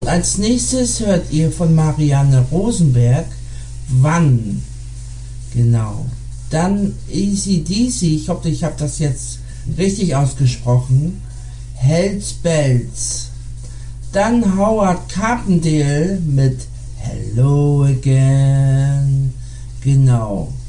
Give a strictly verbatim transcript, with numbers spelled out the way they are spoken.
Als nächstes hört ihr von Marianne Rosenberg Wann. Genau. Dann A C D C, ich hoffe, ich habe das jetzt richtig ausgesprochen. Hells Bells. Dann Howard Carpendale mit Hello Again. Genau.